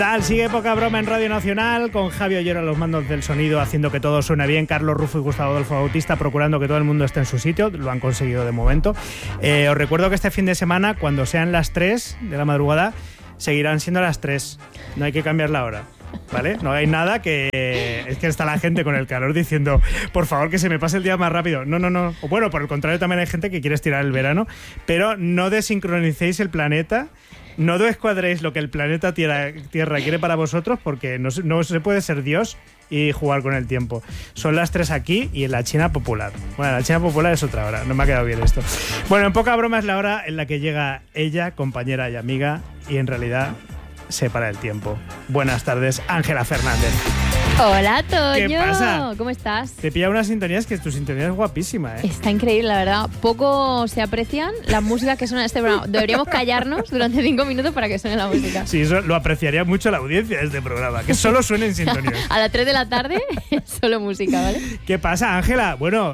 Tal, sigue Poca Broma en Radio Nacional, con Javi Ollero a los mandos del sonido, haciendo que todo suene bien, Carlos Rufo y Gustavo Adolfo Bautista procurando que todo el mundo esté en su sitio, lo han conseguido de momento. Os recuerdo que este fin de semana, cuando sean las 3 de la madrugada, seguirán siendo las 3, no hay que cambiar la hora, ¿vale? No hay nada que... Es que está la gente con el calor diciendo, por favor, que se me pase el día más rápido. No. O bueno, por el contrario, también hay gente que quiere estirar el verano, pero no desincronicéis el planeta. No descuadréis lo que el planeta Tierra quiere para vosotros, porque no se puede ser Dios y jugar con el tiempo. Son las 3 aquí y en la China Popular. Bueno, la China Popular es otra hora, no me ha quedado bien esto. Bueno, en Poca Broma es la hora en la que llega ella, compañera y amiga, y en realidad se para el tiempo. Buenas tardes, Ángela Fernández. Hola, Toño. ¿Qué pasa? ¿Cómo estás? Te pilla unas sintonías que tu sintonía es guapísima, ¿eh? Está increíble, la verdad. Poco se aprecian las músicas que suenan en este programa. Deberíamos callarnos durante 5 minutos para que suene la música. Sí, eso lo apreciaría mucho la audiencia de este programa, que solo suenen sintonías. A las 3 de la tarde, solo música, ¿vale? ¿Qué pasa, Ángela? Bueno,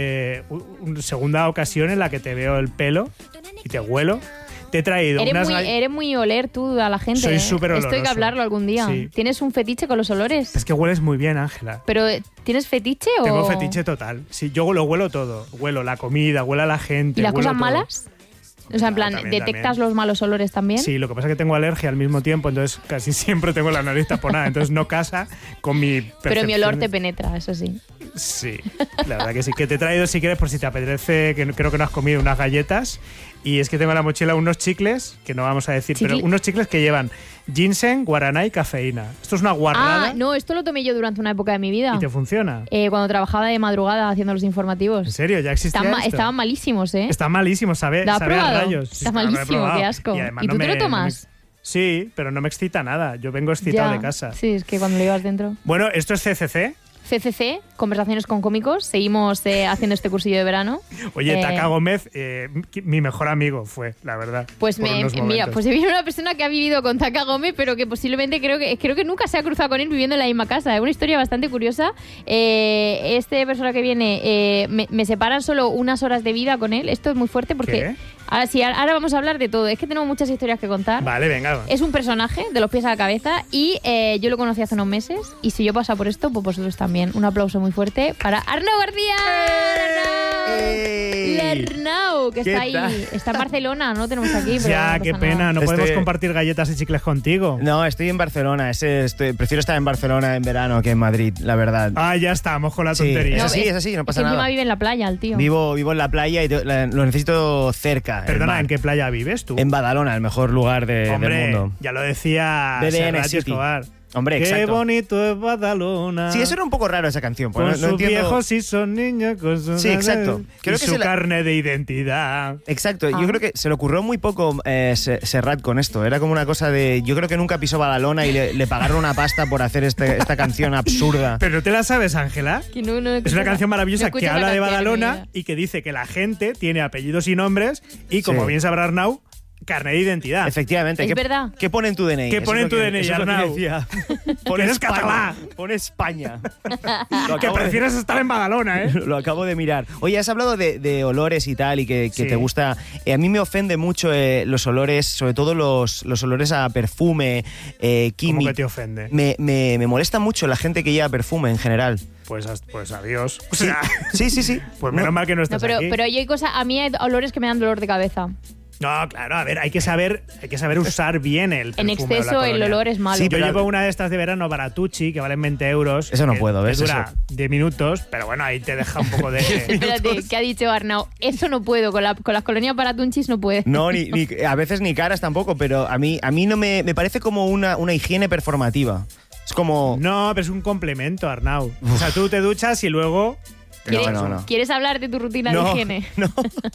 segunda ocasión en la que te veo el pelo y te huelo. Te he traído Eres muy oler tú a la gente. Soy súper oloroso. Esto hay que hablarlo algún día. Sí. ¿Tienes un fetiche con los olores? Es que hueles muy bien, Ángela. ¿Pero tienes fetiche o...? Tengo fetiche total. Sí, yo lo huelo todo. Huelo la comida, huelo a la gente. ¿Y las cosas todo. malas? O sea, en plan, También, ¿detectas los malos olores también? Sí, lo que pasa es que tengo alergia al mismo tiempo, entonces casi siempre tengo la nariz taponada, entonces no casa con mi percepción. Pero mi olor te penetra, eso sí. Sí, la verdad que sí. Que te he traído, si quieres, por si te apetece, que creo que no has comido, unas galletas. Y es que tengo en la mochila unos chicles, que no vamos a decir, pero unos chicles que llevan ginseng, guaraná y cafeína. Esto es una guarrada. Ah, no, esto lo tomé yo durante una época de mi vida. ¿Y te funciona? Cuando trabajaba de madrugada haciendo los informativos. ¿En serio? ¿Ya existía esto? Estaban malísimos, ¿eh? Están malísimos, sabe a rayos. Está malísimo, qué asco. ¿Y tú te lo tomas? Sí, pero no me excita nada. Yo vengo excitado de casa. Sí, es que cuando lo llevas dentro. Bueno, esto es CCC. CCC, Conversaciones con Cómicos. Seguimos haciendo este cursillo de verano. Oye, Taka Gómez, mi mejor amigo fue, la verdad. Pues mira, pues viene una persona que ha vivido con Taka Gómez, pero que posiblemente creo que nunca se ha cruzado con él viviendo en la misma casa. Es una historia bastante curiosa. Este persona que viene, me separan solo unas horas de vida con él. Esto es muy fuerte porque... ¿Qué? Ahora vamos a hablar de todo. Es que tenemos muchas historias que contar. Vale, venga. Es un personaje de los pies a la cabeza y yo lo conocí hace unos meses y si yo paso por esto, pues vosotros también. Un aplauso muy fuerte para Arnau García. Arnau, que está ahí. Está en Barcelona, no lo tenemos aquí. Pero ya, no qué pena. nada. No podemos compartir galletas y chicles contigo. No, estoy en Barcelona. Prefiero estar en Barcelona en verano que en Madrid, la verdad. Ah, ya estamos con la tontería. Es así, no pasa nada. Encima vive en la playa, el tío. Vivo en la playa y lo necesito cerca. Perdona, ¿en qué playa vives tú? En Badalona, el mejor lugar del mundo. Ya lo decía Serrat Escobar. Hombre, exacto. Qué bonito es Badalona. Sí, eso era un poco raro esa canción. Con sus viejos y son niños, con sus... Sí, exacto. Creo que su carne de identidad. Exacto. Yo creo que se le ocurrió muy poco Serrat con esto. Era como una cosa de... Yo creo que nunca pisó Badalona y le pagaron una pasta por hacer esta canción absurda. ¿Pero no te la sabes, Ángela? Es una canción maravillosa que habla de Badalona y que dice que la gente tiene apellidos y nombres y, como bien sabrá Arnau, carne de identidad. Efectivamente. Es verdad. ¿Qué pone en tu DNI? ¿Qué pone en tu DNI, Arnau? Pones catalán. Pone España. Que prefieres estar en Badalona, ¿eh? Lo acabo de mirar. Oye, has hablado de olores y tal, y que te gusta. A mí me ofende mucho los olores, sobre todo los olores a perfume, químico. ¿Cómo que te ofende? Me molesta mucho la gente que lleva perfume en general. Pues adiós. O Sí. sea, sí. Pues menos mal que no estás aquí. Pero hay cosas... A mí hay olores que me dan dolor de cabeza. No, claro, a ver, hay que saber usar bien el perfume. En exceso el olor es malo. Sí, yo llevo una de estas de verano Baratucci, que valen 20 euros. Eso no puedo, ¿ves? Que dura 10 minutos, pero bueno, ahí te deja un poco de... Espérate, ¿qué ha dicho Arnau? Eso no puedo, con las colonias Baratunchis no puede. No, ni a veces ni caras tampoco, pero a mí no me parece como una higiene performativa. Es como... No, pero es un complemento, Arnau. O sea, tú te duchas y luego... No. ¿Quieres hablar de tu rutina de higiene? No,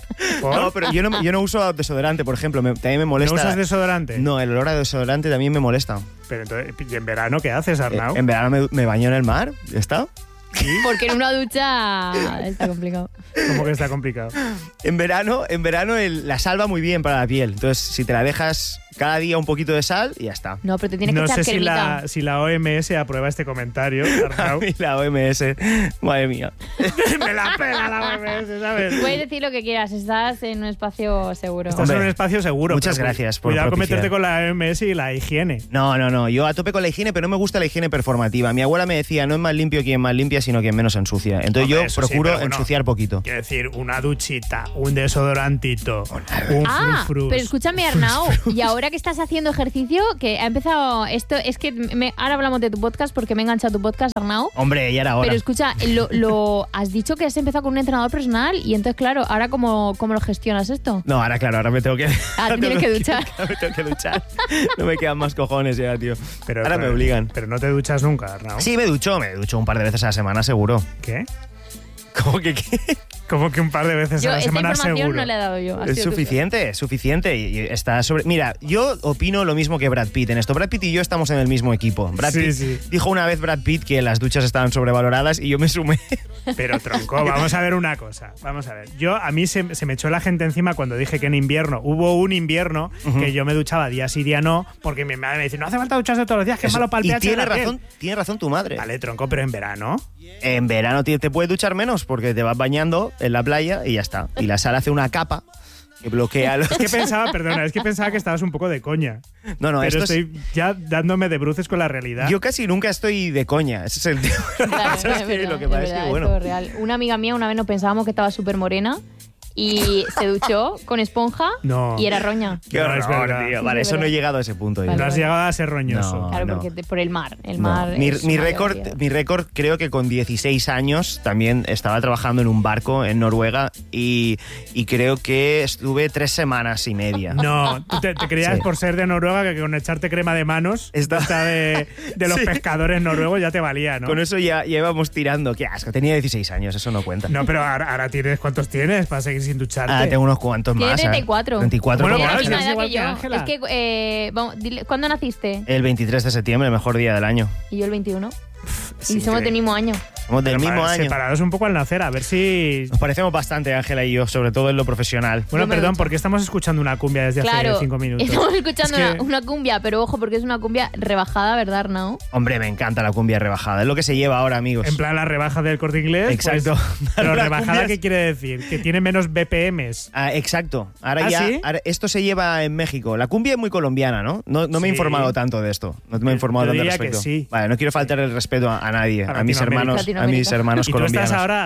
pero yo no uso desodorante, por ejemplo. También me molesta. ¿No usas desodorante? No, el olor a desodorante también me molesta. Pero entonces, ¿y en verano qué haces, Arnau? En verano me baño en el mar, ¿ya está? ¿Sí? Porque en una ducha está complicado. ¿Cómo que está complicado? En verano la salva muy bien para la piel. Entonces, si te la dejas Cada día un poquito de sal y ya está. No, pero te tienes que echar cremita. No sé si la OMS aprueba este comentario, Arnau. Y la OMS, madre mía. Me la pela la OMS, ¿sabes? Puedes decir lo que quieras, estás en un espacio seguro. Estás en un espacio seguro. Muchas gracias por cuidado con propiciar. meterte con la OMS y la higiene. No, yo a tope con la higiene, pero no me gusta la higiene performativa. Mi abuela me decía, no es más limpio quien más limpia, sino quien menos ensucia. Entonces Hombre, yo eso sí, procuro pero bueno, ensuciar poquito. Quiero decir, una duchita, un desodorantito, un frus. Pero escúchame, Arnau, y ahora que estás haciendo ejercicio, que ha empezado esto, es que ahora hablamos de tu podcast porque me he enganchado a tu podcast, Arnau. Hombre, ya era hora. Pero escucha, has dicho que has empezado con un entrenador personal y entonces, claro, ahora ¿cómo lo gestionas esto? No, ahora me tengo que... Te tienes que duchar. Me tengo que duchar. No me quedan más cojones ya, tío. Pero ahora me obligan. Pero no te duchas nunca, Arnau. Sí, me ducho un par de veces a la semana, seguro. ¿Qué? ¿Cómo que qué? Como que un par de veces a la semana esta información seguro. no le he dado yo. Es suficiente. Y está sobre... Mira, yo opino lo mismo que Brad Pitt en esto. Brad Pitt y yo estamos en el mismo equipo. Brad Pitt dijo una vez Brad Pitt que las duchas estaban sobrevaloradas y yo me sumé. Pero tronco, vamos a ver una cosa. Vamos a ver. A mí se me echó la gente encima cuando dije que en invierno, hubo un invierno que yo me duchaba día sí, día no, porque mi madre me dice, no hace falta ducharse todos los días, que es malo para el pH de la piel. Tiene razón tu madre. Vale, tronco, pero en verano. En verano te puedes duchar menos porque te vas bañando en la playa y ya está. Y la sal hace una capa que bloquea los... Es que pensaba que estabas un poco de coña. No, pero esto estoy ya dándome de bruces con la realidad. Yo casi nunca estoy de coña. Ese es el tema. Claro, Lo que pasa es que, bueno... Es real. Una amiga mía una vez nos pensábamos que estaba súper morena y se duchó con esponja y era roña. Qué horror, es verdad. tío. Vale, eso no he llegado a ese punto. Vale, no has llegado a ser roñoso. No, claro, porque por el mar. El mar mi récord creo que con 16 años también estaba trabajando en un barco en Noruega y creo que estuve 3 semanas y media. No, tú te creías por ser de Noruega que con echarte crema de manos de los pescadores noruegos ya te valía, ¿no? Con eso ya íbamos tirando. Qué asco, tenía 16 años, eso no cuenta. No, pero ahora tienes, ¿cuántos tienes para seguir sin ducharte? Tengo unos cuantos más. Tiene 34. 34. Bueno, Tiene la claro, misma es edad igual que que yo. Ángela. Es que, ¿cuándo naciste? El 23 de septiembre, el mejor día del año. Y yo el 21. Sí, y somos del mismo año. Somos del mismo año. Separados un poco al nacer, a ver si... Nos parecemos bastante, Ángela y yo, sobre todo en lo profesional. Bueno, perdón, porque estamos escuchando una cumbia desde hace 5 minutos. Estamos escuchando una cumbia, pero ojo, porque es una cumbia rebajada, ¿verdad, Arnau? Hombre, me encanta la cumbia rebajada. Es lo que se lleva ahora, amigos. En plan la rebaja del Corte Inglés. Exacto. Pues, pero rebajada, ¿qué quiere decir? Que tiene menos BPMs. Exacto. Ahora esto se lleva en México. La cumbia es muy colombiana, ¿no? No me he informado tanto de esto. No me he informado tanto al respecto. Que sí. Vale, no quiero faltar el respeto a nadie, a mis hermanos y tú colombianos. estás ahora a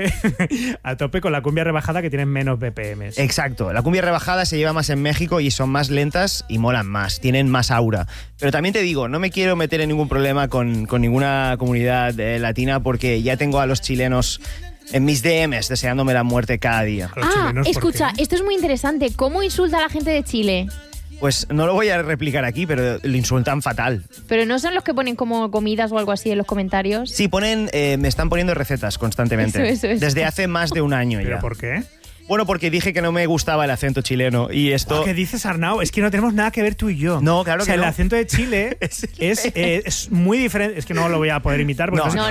tope con la cumbia rebajada que tienen menos BPMs. Exacto. La cumbia rebajada se lleva más en México y son más lentas y molan más. Tienen más aura. Pero también te digo, no me quiero meter en ningún problema con ninguna comunidad latina porque ya tengo a los chilenos en mis DMs deseándome la muerte cada día. Escucha, esto es muy interesante. ¿Cómo insulta a la gente de Chile? Pues no lo voy a replicar aquí, pero lo insultan fatal. Pero no son los que ponen como comidas o algo así en los comentarios. Sí, me están poniendo recetas constantemente. Eso. Desde hace más de un año ya. ¿Pero por qué? Bueno, porque dije que no me gustaba el acento chileno y esto... ¿Qué dices, Arnau? Es que no tenemos nada que ver tú y yo. No, claro que no. El acento de Chile es muy diferente. Es que no lo voy a poder imitar. Porque No,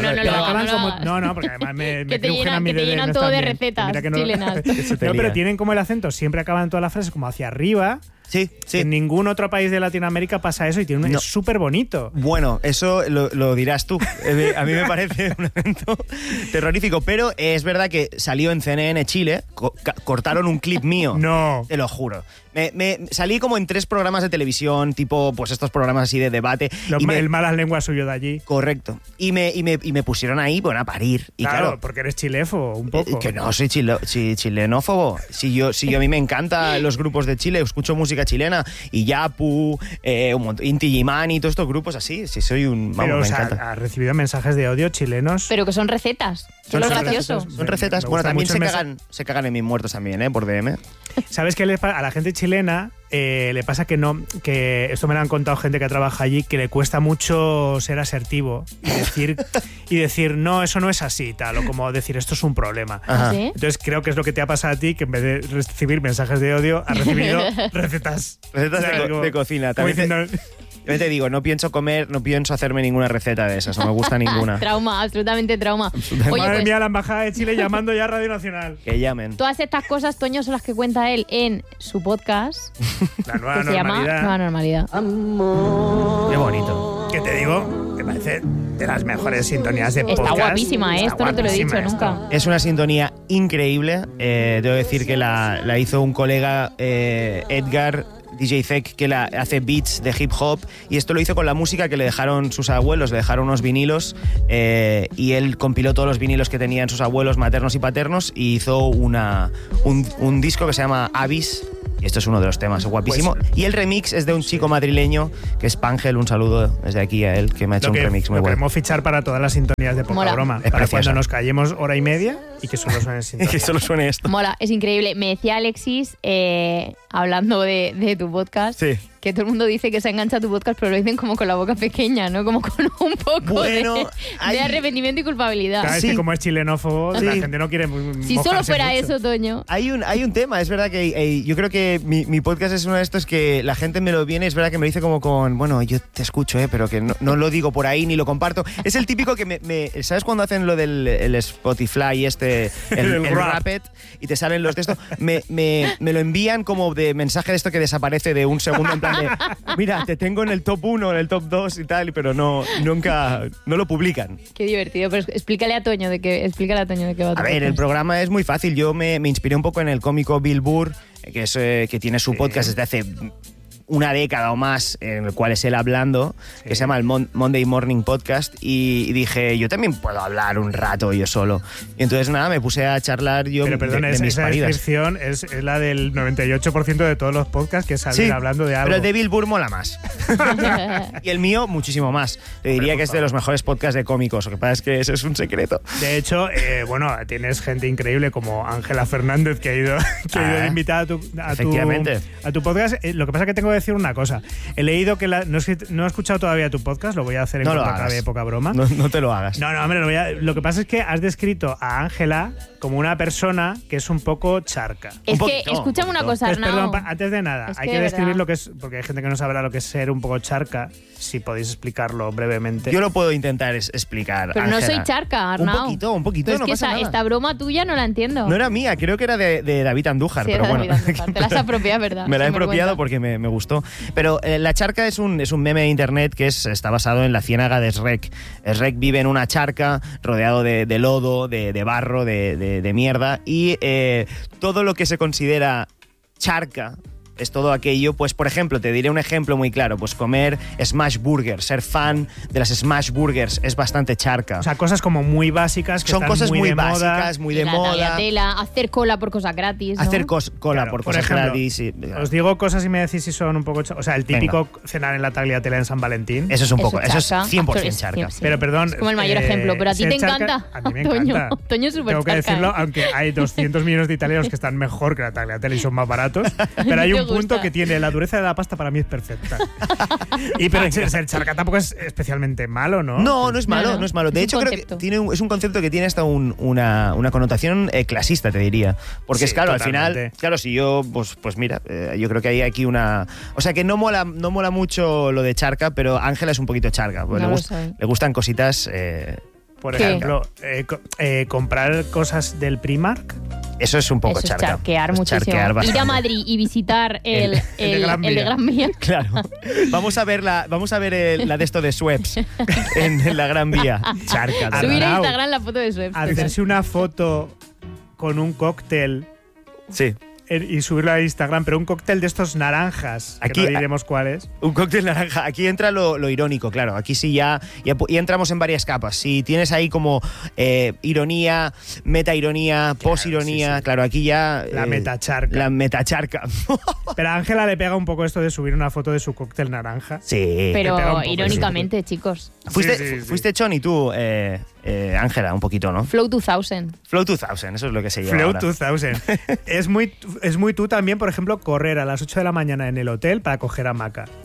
porque además me que te crujen a mí te llenan todo de recetas chilenas. No, pero tienen como el acento, siempre acaban todas las frases como hacia arriba. Sí. En ningún otro país de Latinoamérica pasa eso y es súper bonito. Bueno, eso lo dirás tú. A mí me parece un acento terrorífico, pero es verdad que salió en CNN Chile, cortaron un clip mío. No. Te lo juro. Me salí como en 3 programas de televisión, tipo pues estos programas así de debate. El malas lenguas suyo de allí. Correcto. Y me pusieron ahí, bueno, a parir. Y claro, porque eres chilefo, un poco. Que no soy chilenófobo. Si a mí me encantan los grupos de Chile, escucho música chilena, y Yapu, Inti Gimani, todos estos grupos así. Sí, soy un... Pero, me encanta. ¿has recibido mensajes de odio chilenos? Pero que son recetas. Son gracioso. Son recetas. Bueno, también se cagan en mis muertos también, por DM. ¿Sabes qué a la gente chilena le pasa que esto me lo han contado gente que trabaja allí, que le cuesta mucho ser asertivo y decir no, eso no es así, tal, o como decir esto es un problema. ¿Sí? Entonces creo que es lo que te ha pasado a ti, que en vez de recibir mensajes de odio has recibido recetas de cocina. Yo te digo, no pienso comer, no pienso hacerme ninguna receta de esas, no me gusta ninguna. Trauma, absolutamente trauma. Oye, madre pues, mía, la Embajada de Chile llamando ya a Radio Nacional. Que llamen. todas estas cosas, Toño, son las que cuenta él en su podcast. La nueva que se llama normalidad. Nueva Normalidad. Qué bonito. ¿Qué te digo? Me parece de las mejores sintonías de podcast. Está guapísima, Está esto no te lo he dicho guapísima esto. nunca. Es una sintonía increíble. Debo decir que la hizo un colega, Edgar, DJ Zek, que hace beats de hip hop, y esto lo hizo con la música que le dejaron sus abuelos, le dejaron unos vinilos, y él compiló todos los vinilos que tenían sus abuelos maternos y paternos y hizo un disco que se llama Abyss. Y esto es uno de los temas, es guapísimo. Pues, y el remix es de un chico madrileño que es Pángel. Un saludo desde aquí a él, que me ha hecho un remix muy lo bueno. queremos fichar para todas las sintonías de Poca Mola. Broma. Es Para preciosa. cuando nos callemos hora y media y que solo suene sintonía. Que solo suene esto. Mola, es increíble. Me decía Alexis, hablando de tu podcast, Sí. que todo el mundo dice que se engancha a tu podcast, pero lo dicen como con la boca pequeña, ¿no? Como con un poco Bueno, de hay- arrepentimiento y culpabilidad. Cada vez Sí. que como es chilenófobo, Sí. la gente no quiere Si solo mojarse fuera mucho. eso, Toño. Hay un tema, es verdad que yo creo que mi podcast es uno de estos que la gente me lo viene, es verdad que me lo dice como con, bueno, yo te escucho, pero que no lo digo por ahí ni lo comparto. Es el típico que ¿sabes cuando hacen lo del el Spotify el rap. Rapid y te salen los de esto? Me lo envían como de mensaje de esto que desaparece de un segundo en plan de, mira, te tengo en el top 1, en el top 2 y tal, pero nunca lo publican. Qué divertido. Pero explícale a Toño de qué va tu A ver, el podcast. programa es muy fácil. Yo me inspiré un poco en el cómico Bill Burr, que es que tiene su podcast desde hace una década o más, en el cual es él hablando, que se llama el Monday Morning Podcast, y dije, yo también puedo hablar un rato yo solo. Y entonces nada, me puse a charlar yo Pero perdón, de mis esa paridas. descripción es la del 98% de todos los podcasts que salen Sí, hablando de algo. pero el de Bill Burr mola más. Y el mío, muchísimo más. Te diría por que es de los mejores podcasts de cómicos. Lo que pasa es que eso es un secreto. De hecho, bueno, tienes gente increíble como Ángela Fernández que ha ido de invitada efectivamente. a tu podcast. Lo que pasa es que tengo que decir una cosa. He leído que no he escuchado todavía tu podcast, lo voy a hacer en No lo cuanto hagas. acabe Poca Broma. No te lo hagas. No, hombre, lo que pasa es que has descrito a Ángela como una persona que es un poco charca. Es Un que, poquito, escúchame una cosa, Entonces, Arnau. perdón, antes de nada, Es hay que que de describir verdad. lo que es, porque hay gente que no sabrá lo que es ser un poco charca, si podéis explicarlo brevemente. Yo lo puedo intentar explicar. Pero no Ángela. soy charca, Arnau. Un poquito, Pero es no que pasa nada. esta broma tuya no la entiendo. No era mía, creo que era de David Andújar, Sí, pero era bueno. David Andújar. Te la has apropiado, ¿verdad? Me la he Sin apropiado vergüenza. porque me gustó. Pero la charca es un meme de internet que está basado en la ciénaga de Shrek. Shrek vive en una charca rodeado de lodo, de barro, de mierda, y todo lo que se considera charca es todo aquello, pues por ejemplo, te diré un ejemplo muy claro, pues comer Smash Burgers, ser fan de las Smash Burgers es bastante charca. O sea, cosas como muy básicas que son están cosas muy de moda. básicas, muy de La moda. tagliatella, hacer cola por cosas gratis, ¿no? Hacer cola Claro, por por cosas ejemplo, gratis. Os digo cosas y me decís si son un poco... O sea, el típico cenar en la tagliatela en San Valentín. Eso es un poco, eso es charca. 100% charca. Sí. Pero perdón... Es como el mayor ejemplo, pero a ti ser te charca- encanta. A mí me Toño, encanta. Toño es súper Tengo que charca, decirlo, ¿eh? aunque hay 200 millones de italianos que están mejor que la tagliatela y son más baratos, pero hay ¿Te un punto gusta? que tiene la dureza de la pasta para mí es perfecta. Pero ser charca tampoco es especialmente malo, ¿no? No es malo, No, no es malo. De es hecho, un creo que concepto. es un concepto que tiene hasta una connotación clasista, te diría. Porque Sí, es claro, totalmente. al final, claro, si yo, pues mira, yo creo que hay aquí una... O sea, que no mola mucho lo de charca, pero Ángela es un poquito charca. Pues No le, lo soy. le gustan cositas... Por ¿Qué? ejemplo, comprar cosas del Primark. eso es un poco Eso es charca. charquear Es muchísimo. charquear Ir bastante. a Madrid y visitar El de Gran el de Vía. Gran Vía. Claro. Vamos a ver la de esto de Schweppes en la Gran Vía. Charca. de Subir a verdad. Instagram la foto de Schweppes. Hacerse una foto con un cóctel Sí. y subirlo a Instagram, pero un cóctel de estos naranjas, que Aquí- no diremos cuáles. Un cóctel naranja. Aquí entra lo irónico, claro. Aquí sí ya entramos en varias capas. Si tienes ahí como ironía, metaironía, posironía, sí, sí. claro, aquí ya... La metacharca. La metacharca. Pero a Ángela le pega un poco esto de subir una foto de su cóctel naranja. Sí. Te pega un Pero poco, irónicamente, chicos. Sí. Fuiste Choni tú, Ángela, un poquito, ¿no? Flow 2000. Flow 2000, eso es lo que se llama Flow ahora. 2000. es muy tú también, por ejemplo, correr a las 8 de la mañana en el hotel para coger hamaca.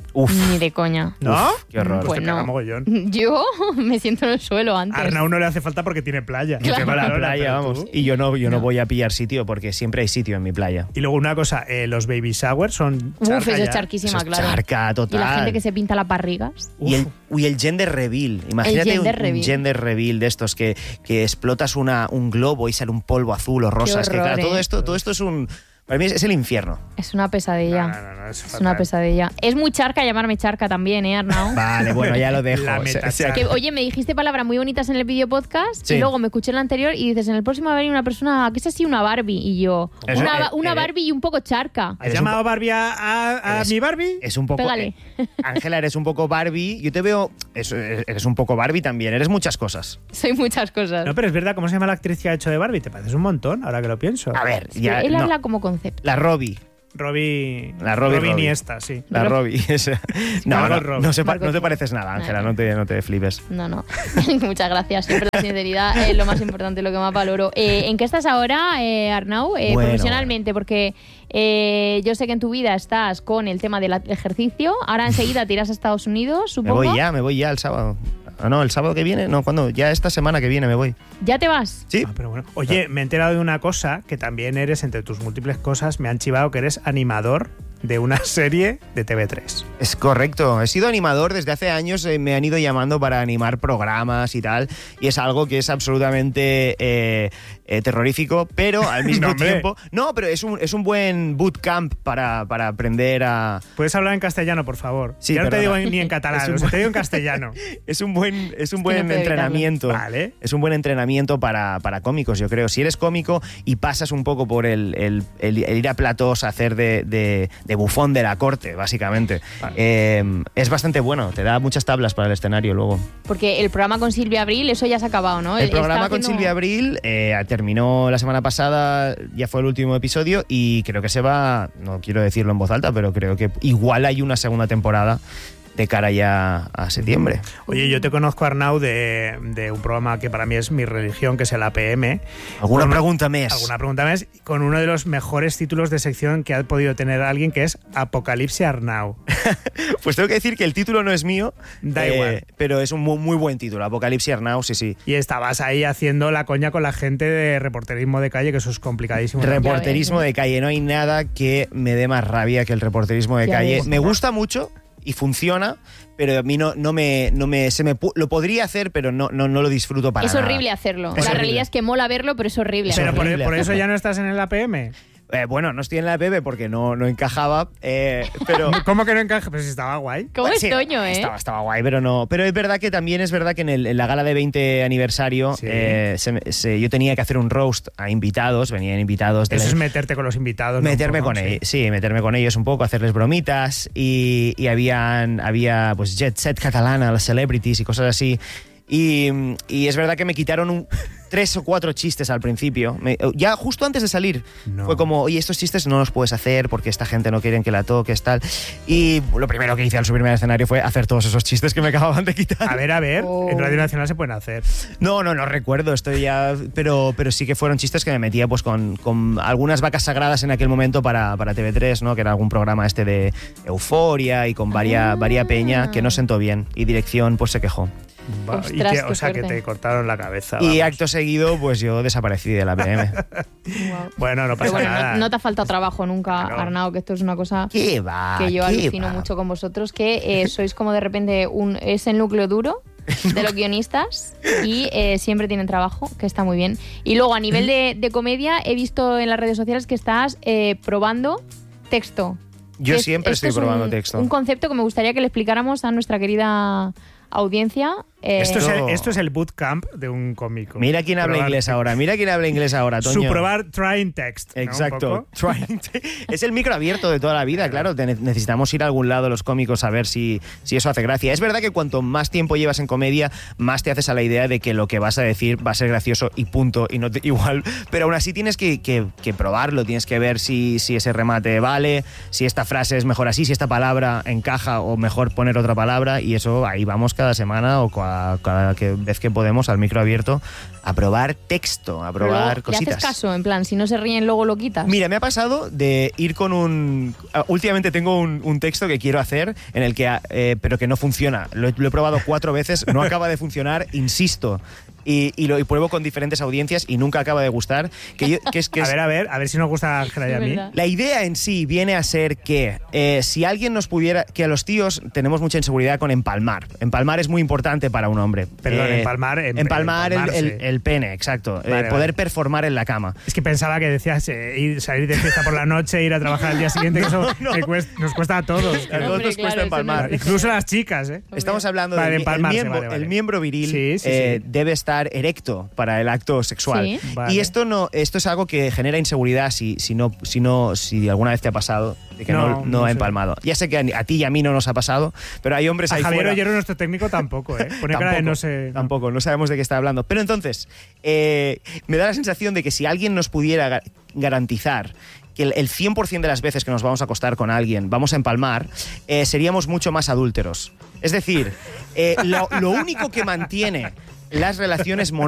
Uf. Ni de coña. ¿No? Uf, qué horror. Pues te Bueno. caga mogollón. Yo me siento en el suelo A antes. Arnau no le hace falta porque tiene playa. Yo tengo la Pero playa, tú- vamos. Y yo no voy a pillar sitio porque siempre hay sitio en mi playa. Y luego una cosa, los baby showers son Uf, charca eso es ya. charquísima, Eso es claro. charca total. Y la gente que se pinta las barrigas. Y el gender reveal. Imagínate gender un reveal. gender reveal de estos que explotas un globo y sale un polvo azul o rosa. Es que, horror, claro, todo esto es un... Para mí es el infierno. Es una pesadilla. No, es Es fatal. una pesadilla. Es muy charca llamarme charca también, Arnau? Vale, bueno, ya lo dejo. La O sea, metacharca. Que, oye, me dijiste palabras muy bonitas en el vídeo podcast Sí. y luego me escuché en el anterior y dices, en el próximo va a venir una persona, ¿qué es así? Una Barbie. Y yo, Eso, una Barbie y un poco charca. ¿Has llamado Barbie a eres- mi Barbie? Es un poco... Pégale. Ángela, eres un poco Barbie. Yo te veo... Eres un poco Barbie también. Eres muchas cosas. Soy muchas cosas. No, pero es verdad, ¿cómo se llama la actriz que ha hecho de Barbie? Te pareces un montón, ahora que lo pienso. A ver, Sí, ya... él no. habla como concepto. La Robbie. Robbie Robbie. Iniesta, sí. La Robbie. esa. No, Margot no, Robbie. no, Margot no te Robbie. pareces nada, Ángela. No. No te flipes. No. Muchas gracias. Siempre la sinceridad es lo más importante, lo que más valoro. ¿En qué estás ahora, Arnau? Bueno. Profesionalmente, porque yo sé que en tu vida estás con el tema del ejercicio. Ahora enseguida te irás a Estados Unidos, Me supongo. voy ya el sábado. Ah, no, el sábado que viene. No, ¿cuándo? Ya esta semana que viene me voy. ¿Ya te vas? Sí. Ah, pero bueno. Oye, me he enterado de una cosa, que también eres, entre tus múltiples cosas, me han chivado que eres animador de una serie de TV3. Es correcto. He sido animador desde hace años. Me han ido llamando para animar programas y tal. Y es algo que es absolutamente terrorífico, pero al mismo No, hombre. tiempo... No, pero es un buen bootcamp para aprender a... ¿Puedes hablar en castellano, por favor? Sí, ya no te perdona. digo ni en catalán, Es un o sea, te digo en castellano. Es un buen no puedo entrenamiento. Vale. Es un buen entrenamiento para cómicos, yo creo. Si eres cómico y pasas un poco por el ir a platós a hacer de bufón de la corte, básicamente, es bastante bueno. Te da muchas tablas para el escenario luego. Porque el programa con Silvia Abril, eso ya se ha acabado, ¿no? El programa Está con haciendo- Silvia Abril terminó la semana pasada, ya fue el último episodio y creo que se va, no quiero decirlo en voz alta, pero creo que igual hay una segunda temporada de cara ya a septiembre. Oye, yo te conozco, Arnau, de un programa que para mí es mi religión, que es el APM. ¿Alguna Con- pregunta más? Alguna pregunta más, con uno de los mejores títulos de sección que ha podido tener alguien, que es Apocalipsis Arnau. Pues tengo que decir que el título no es mío, Da igual. pero es un muy buen título. Apocalipsis Arnau, sí. Y estabas ahí haciendo la coña con la gente de reporterismo de calle, que eso es complicadísimo. Reporterismo Ya ves, de calle. No hay nada que me dé más rabia que el reporterismo de Ya calle. ves. Me gusta mucho y funciona, pero a mí lo podría hacer, pero no lo disfruto para Es nada. horrible hacerlo. Es la horrible. realidad es que mola verlo, pero es horrible. Pero hacerlo. horrible por eso hacerlo. ya no estás en el APM. Bueno, no estoy en la EPB porque no encajaba, pero... ¿Cómo que no encaja? Pues estaba guay. ¿Cómo Bueno, es sí, Toño, eh? Estaba guay, pero no. Pero es verdad que también es verdad que en la gala de 20 aniversario Sí. yo tenía que hacer un roast a invitados, venían invitados de Eso la- es meterte con los invitados. ¿no? meterme Un poco, con sí. ellos, sí, meterme con ellos un poco, hacerles bromitas y había pues jet set catalana, las celebrities y cosas así. Y es verdad que me quitaron 3 o 4 chistes al principio. Ya justo antes de salir No. fue como, oye, estos chistes no los puedes hacer porque esta gente no quiere que la toques, tal. Y lo primero que hice al subirme al escenario fue hacer todos esos chistes que me acababan de quitar. A ver, Oh. en Radio Nacional se pueden hacer. No recuerdo, estoy ya. Pero sí que fueron chistes que me metía pues con algunas vacas sagradas en aquel momento para TV3, ¿no? Que era algún programa de Euforia y con varia peña que no sentó bien. Y dirección pues se quejó. Ostras, Y que, qué o sea, que fuerte. te cortaron la cabeza. Y vamos. acto seguido, pues yo desaparecí de la PM. Guau. Bueno, no Pero pasa bueno, nada. no te ha faltado trabajo nunca, Claro. Arnau, que esto es una cosa ¿Qué va? que yo ¿Qué alucino va? mucho con vosotros, que sois como de repente es el núcleo duro de los guionistas y siempre tienen trabajo, que está muy bien. Y luego, a nivel de comedia, he visto en las redes sociales que estás probando texto. Yo Que siempre esto estoy es probando texto. Un concepto que me gustaría que le explicáramos a nuestra querida audiencia. Esto Esto- es el bootcamp de un cómico. Mira quién habla Probar inglés texto. ahora. Mira quién habla inglés ahora, Toño. Suprobar trying text. ¿no? Un Exacto. poco. Es el micro abierto de toda la vida, claro. Necesitamos ir a algún lado los cómicos a ver si eso hace gracia. Es verdad que cuanto más tiempo llevas en comedia, más te haces a la idea de que lo que vas a decir va a ser gracioso y punto. Y no igual. Pero aún así tienes que probarlo, tienes que ver si ese remate vale, si esta frase es mejor así, si esta palabra encaja o mejor poner otra palabra. Y eso ahí vamos cada semana o cada vez que podemos al micro abierto a probar texto, a probar cositas. ¿Le haces caso? En plan, si no se ríen, luego lo quitas. Mira, me ha pasado de ir con un... Últimamente tengo un texto que quiero hacer, en el que, pero que no funciona. Lo he probado 4 veces, no acaba de funcionar, insisto. Y pruebo con diferentes audiencias y nunca acaba de gustar. A ver si nos gusta a Ángela y a mí. La idea en sí viene a ser que si alguien nos pudiera... Que a los tíos tenemos mucha inseguridad con empalmar. Empalmar es muy importante para un hombre. Perdón, empalmar el pene, exacto. Poder performar en la cama. Es que pensaba que decías salir de fiesta por la noche, ir a trabajar al día siguiente, que eso nos cuesta a todos. A todos nos cuesta empalmar. Incluso a las chicas, ¿eh? Estamos hablando el miembro viril debe estar erecto para el acto sexual. Sí. Y esto es algo que genera inseguridad si alguna vez te ha pasado de que no ha empalmado. Ya sé que a ti y a mí no nos ha pasado, pero hay hombres ahí Javier fuera. Ollero, nuestro técnico, tampoco, ¿eh? Pone cara de no sé. Tampoco, no sabemos de qué está hablando. Pero entonces, me da la sensación de que si alguien nos pudiera garantizar que el 100% de las veces que nos vamos a acostar con alguien vamos a empalmar, seríamos mucho más adúlteros. Es decir, lo único que mantiene las relaciones